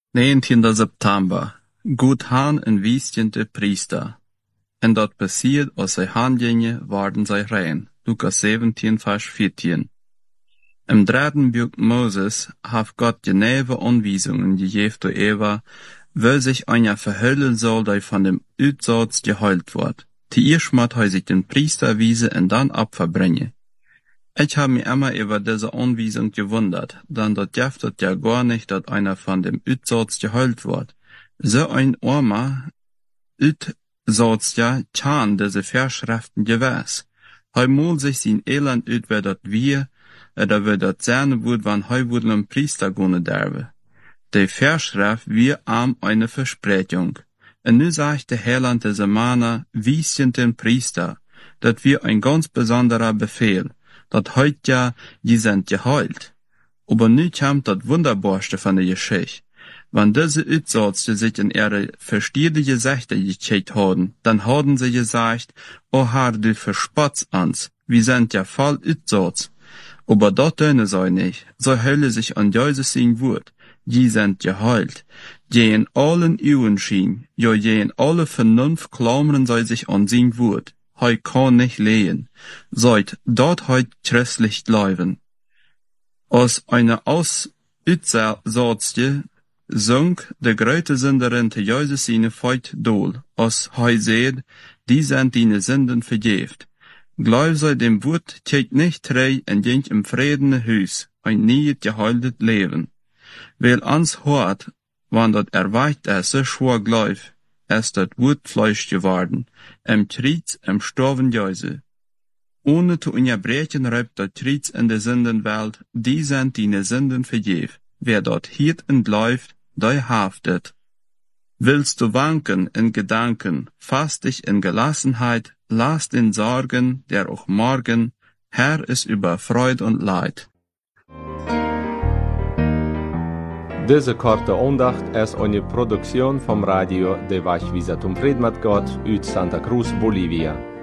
19. September. God han en visjende priester. En dat passiert als zij handgingen, waren zij rein. Lukas 17, vers 14. Im dritten Buch Moses hat Gott genaue Anweisungen gegeben zu Eva, wie sich einer verhüllen soll, der von dem Utsatz geheilt wird. Zuerst muss er sich den Priester wiesen und dann Opfer bringen. Ich habe mich immer über diese Anweisung gewundert, denn das gibt ja gar nicht, dass einer von dem Utsatz geheilt wird. So ein armer Utsatz ja kann diese Vorschriften gewiss. Er muss sich sein Elend ut, wer dat wir, oder wer dat sein wird, wann er würde einem Priester gehen darf. Die Vorschrift wir am eine Versprechung. Und nu sagt der Heiland dieser Männer, wiesen den Priester, dat wir ein ganz besonderer Befehl, dat heut ja, die sind geheilt. Aber nu kommt das Wunderbarste von der Geschichte. Wenn diese Utsatzte sich in ihre verstehende Gesichter gekickt haben, dann haben sie gesagt, o Herr, du verspotzt uns, wir sind ja voll Utsatz. Aber das tun sie nicht, sie hüllen sich an Jesus sein Wort, die sind geheilt. Je in allen Uhren schien, ja je in alle Vernunft klammern sie sich an sein Wort. Hei kann nicht lehen, seid dort heut christlich bleiben. Aus einer Utsatzte sunk de grote Sünderin te Jesus seine Feit dol, als hei seht, die sind deine Sünden vergeft. Glaub sei dem Wort, tät nicht trei en ging im Frieden Hus, ein nie geheiltet Leben. Weil ans hort, wann dat erweicht so schwor glaub, dat Wort Fleisch geworden, Triez, Storben Jesu. Ohne zu unterbrechen reibt dat Triez in der Sündenwelt, die sind deine Sünden vergeft. Wer dort hielt und läuft, der haftet. Willst du wanken in Gedanken, fass dich in Gelassenheit, lass den Sorgen, der auch morgen, Herr ist über Freud und Leid. Diese korte Andacht ist eine Produktion vom Radio de Wachwieser zum Fried mit Gott uit Santa Cruz, Bolivia.